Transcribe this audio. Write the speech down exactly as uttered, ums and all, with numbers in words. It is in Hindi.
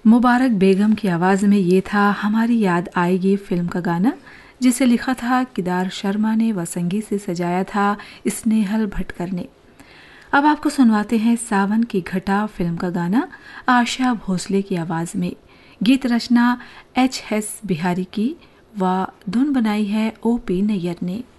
मुबारक बेगम की आवाज़ में ये था हमारी याद आएगी फिल्म का गाना, जिसे लिखा था केदार शर्मा ने व संगीत से सजाया था स्नेहल भटकर ने। अब आपको सुनवाते हैं सावन की घटा फिल्म का गाना आशा भोसले की आवाज़ में। गीत रचना एच एस बिहारी की व धुन बनाई है ओ पी नैयर ने।